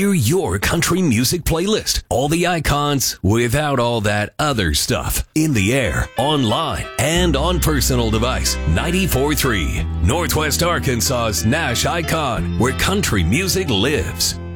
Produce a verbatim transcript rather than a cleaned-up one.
Hear your country music playlist. All the icons without all that other stuff. In the air, online, and on personal device. ninety-four point three Northwest Arkansas's Nash Icon, where country music lives.